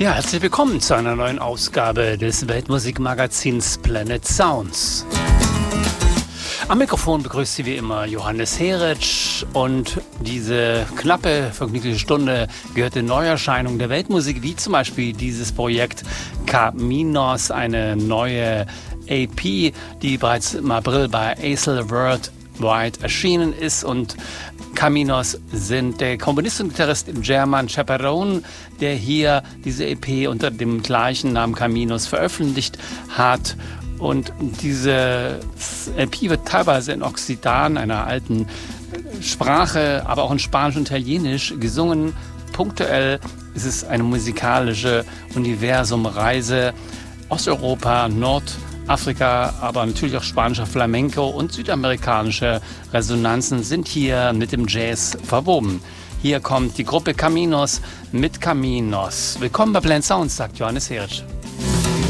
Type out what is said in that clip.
Ja, herzlich willkommen zu einer neuen Ausgabe des Weltmusikmagazins Planet Sounds. Am Mikrofon begrüßt Sie wie immer Johannes Heritsch und diese knappe, vergnügliche Stunde gehört den Neuerscheinungen der Weltmusik, wie zum Beispiel dieses Projekt Caminos, eine neue EP, die bereits im April bei Acel Worldwide erschienen ist. Und Caminos sind der Komponist und Gitarrist German Chaperone, der hier diese EP unter dem gleichen Namen Caminos veröffentlicht hat. Und diese EP wird teilweise in Occitan, einer alten Sprache, aber auch in Spanisch und Italienisch gesungen. Punktuell ist es eine musikalische Universumreise. Osteuropa, Nordafrika, aber natürlich auch spanischer Flamenco und südamerikanische Resonanzen sind hier mit dem Jazz verwoben. Hier kommt die Gruppe Caminos mit Caminos. Willkommen bei Planet Sounds, sagt Johannes Heritsch.